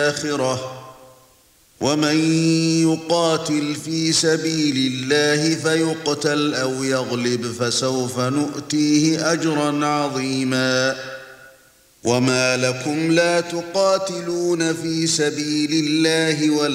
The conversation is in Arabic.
الآخرة ومن يقاتل في سبيل الله فيقتل أو يغلب فسوف نؤتيه أجرا عظيما وما لكم لا تقاتلون في سبيل الله